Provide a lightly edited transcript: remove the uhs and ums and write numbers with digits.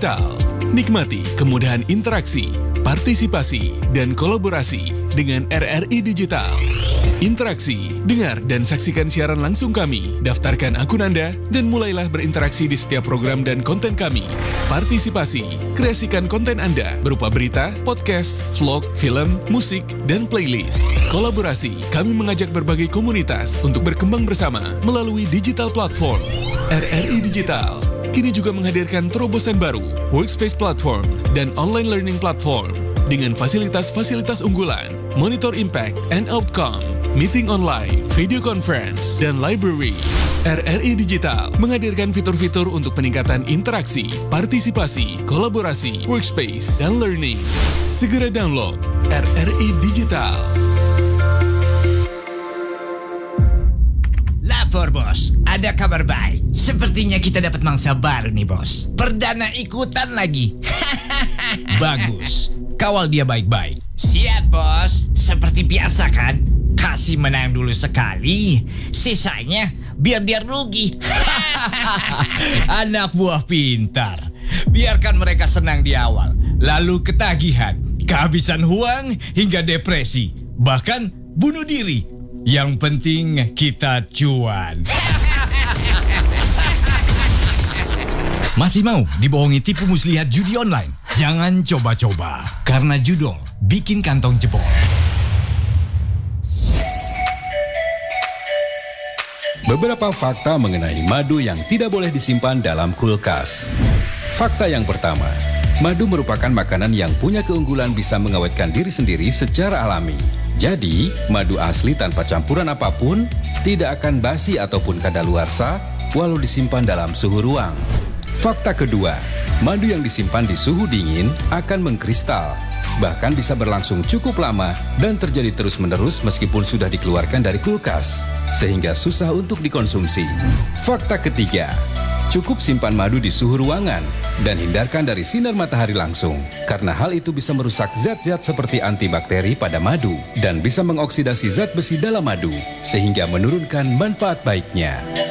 Digital. Nikmati kemudahan interaksi, partisipasi, dan kolaborasi dengan RRI Digital. Interaksi, dengar dan saksikan siaran langsung kami, daftarkan akun Anda, dan mulailah berinteraksi di setiap program dan konten kami. Partisipasi, kreasikan konten Anda berupa berita, podcast, vlog, film, musik, dan playlist. Kolaborasi, kami mengajak berbagai komunitas untuk berkembang bersama melalui digital platform. RRI Digital kini juga menghadirkan terobosan baru, workspace platform, dan online learning platform dengan fasilitas-fasilitas unggulan, monitor impact and outcome, meeting online, video conference, dan library. RRI Digital menghadirkan fitur-fitur untuk peningkatan interaksi, partisipasi, kolaborasi, workspace, dan learning. Segera download RRI Digital. Lapor bos, ada kabar baik. Sepertinya kita dapat mangsa baru nih bos. Perdana ikutan lagi. Bagus, kawal dia baik-baik. Siap bos, seperti biasa kan. Kasih menang dulu sekali, sisanya biar dia rugi. Anak buah pintar. Biarkan mereka senang di awal, lalu ketagihan, kehabisan uang hingga depresi, bahkan bunuh diri. Yang penting kita cuan. Masih mau dibohongi tipu muslihat judi online? Jangan coba-coba, karena judol bikin kantong jebol. Beberapa fakta mengenai madu yang tidak boleh disimpan dalam kulkas. Fakta yang pertama, madu merupakan makanan yang punya keunggulan bisa mengawetkan diri sendiri secara alami. Jadi, madu asli tanpa campuran apapun tidak akan basi ataupun kadaluarsa walau disimpan dalam suhu ruang. Fakta kedua, madu yang disimpan di suhu dingin akan mengkristal, bahkan bisa berlangsung cukup lama dan terjadi terus-menerus meskipun sudah dikeluarkan dari kulkas, sehingga susah untuk dikonsumsi. Fakta ketiga, cukup simpan madu di suhu ruangan dan hindarkan dari sinar matahari langsung, karena hal itu bisa merusak zat-zat seperti antibakteri pada madu dan bisa mengoksidasi zat besi dalam madu, sehingga menurunkan manfaat baiknya.